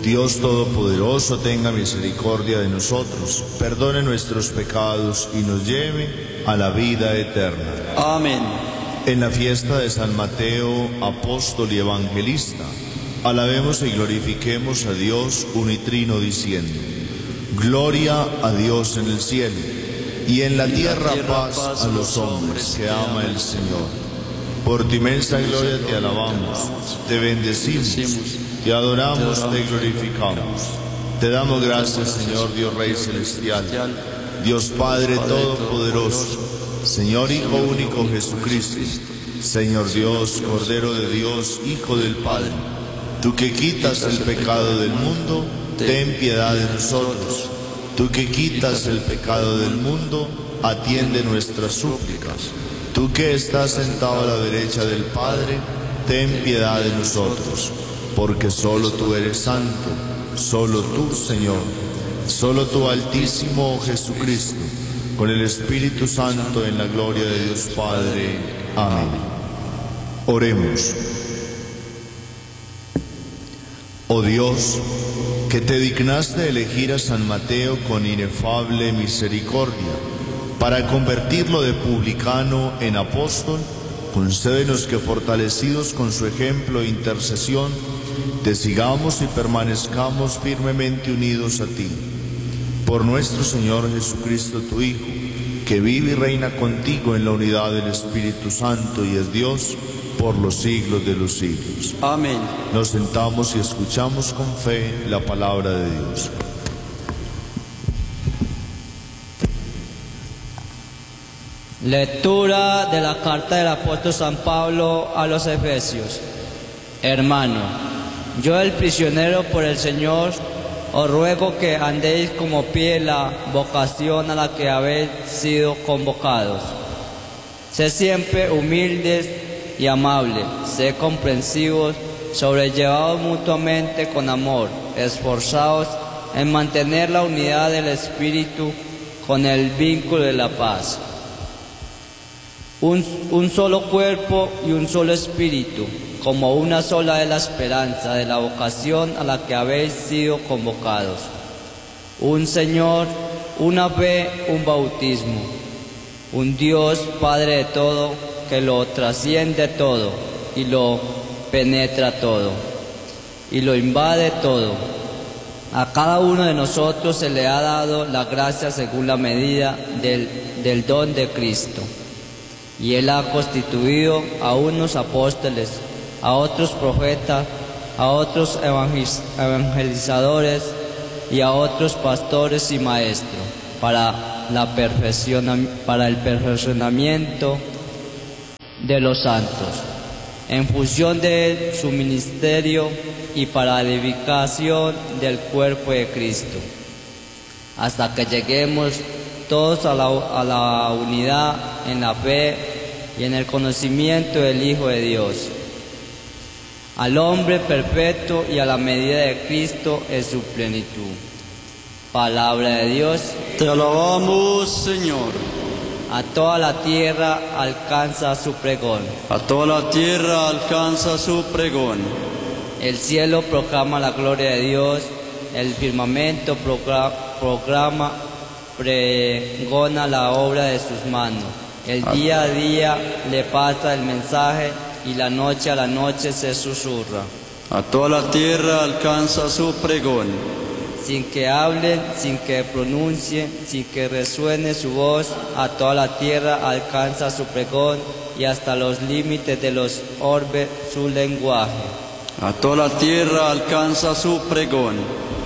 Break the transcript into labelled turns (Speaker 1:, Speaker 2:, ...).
Speaker 1: Dios Todopoderoso, tenga misericordia de nosotros, perdone nuestros pecados y nos lleve a la vida eterna.
Speaker 2: Amén.
Speaker 1: En la fiesta de San Mateo, apóstol y evangelista, alabemos y glorifiquemos a Dios unitrino diciendo: Gloria a Dios en el cielo, y en la tierra paz a los hombres que ama el Señor. Por tu inmensa gloria te alabamos, te bendecimos, te adoramos, te glorificamos. Te damos gracias, Señor Dios Rey Celestial, Dios Padre Todopoderoso, Señor Hijo único Jesucristo, Señor Dios, Cordero de Dios, Hijo del Padre. Tú que quitas el pecado del mundo, ten piedad de nosotros. Tú que quitas el pecado del mundo, atiende nuestras súplicas. Tú que estás sentado a la derecha del Padre, ten piedad de nosotros, porque solo tú eres santo, solo tú, Señor, solo tú, Altísimo Jesucristo, con el Espíritu Santo, en la gloria de Dios Padre. Amén. Oremos. Oh Dios, que te dignaste elegir a San Mateo con inefable misericordia, para convertirlo de publicano en apóstol, concédenos que, fortalecidos con su ejemplo e intercesión, te sigamos y permanezcamos firmemente unidos a ti. Por nuestro Señor Jesucristo, tu Hijo, que vive y reina contigo en la unidad del Espíritu Santo y es Dios por los siglos de los siglos.
Speaker 2: Amén.
Speaker 1: Nos sentamos y escuchamos con fe la palabra de Dios.
Speaker 3: Lectura de la carta del apóstol San Pablo a los Efesios. Hermano, yo, el prisionero por el Señor, os ruego que andéis como pide la vocación a la que habéis sido convocados. Sed siempre humildes y amables, sed comprensivos, sobrellevados mutuamente con amor, esforzados en mantener la unidad del Espíritu con el vínculo de la paz. Un solo cuerpo y un solo espíritu, como una sola es la esperanza de la vocación a la que habéis sido convocados. Un Señor, una fe, un bautismo, un Dios Padre de todo, que lo trasciende todo y lo penetra todo y lo invade todo. A cada uno de nosotros se le ha dado la gracia según la medida del don de Cristo. Y Él ha constituido a unos apóstoles, a otros profetas, a otros evangelizadores y a otros pastores y maestros, para el perfeccionamiento de los santos, en función de su ministerio y para la edificación del cuerpo de Cristo, hasta que lleguemos todos a la unidad en la fe y en el conocimiento del Hijo de Dios, al hombre perfecto y a la medida de Cristo en su plenitud. Palabra de Dios.
Speaker 2: Te alabamos, Señor.
Speaker 3: A toda la tierra alcanza su pregón.
Speaker 2: A toda la tierra alcanza su pregón.
Speaker 3: El cielo proclama la gloria de Dios, el firmamento pregona la obra de sus manos. El día a día le pasa el mensaje y la noche a la noche se susurra.
Speaker 2: A toda la tierra alcanza su pregón.
Speaker 3: Sin que hablen, sin que pronuncien, sin que resuene su voz, a toda la tierra alcanza su pregón y hasta los límites de los orbes su lenguaje.
Speaker 2: A toda la tierra alcanza su pregón.